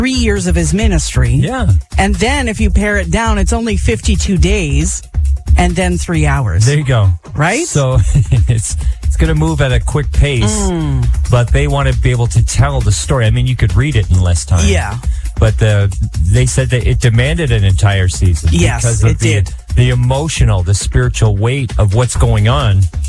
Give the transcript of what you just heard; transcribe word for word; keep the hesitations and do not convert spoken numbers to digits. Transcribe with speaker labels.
Speaker 1: three years of his ministry.
Speaker 2: Yeah.
Speaker 1: And then if you pare it down, it's only fifty-two days and then three hours.
Speaker 2: There you go.
Speaker 1: Right?
Speaker 2: So it's it's going to move at a quick pace,
Speaker 1: Mm.
Speaker 2: but they want to be able to tell the story. I mean, you could read it in less time.
Speaker 1: Yeah.
Speaker 2: But the, they said that it demanded an entire season.
Speaker 1: Yes,
Speaker 2: because of
Speaker 1: it
Speaker 2: the,
Speaker 1: did.
Speaker 2: The emotional, the spiritual weight of what's going on.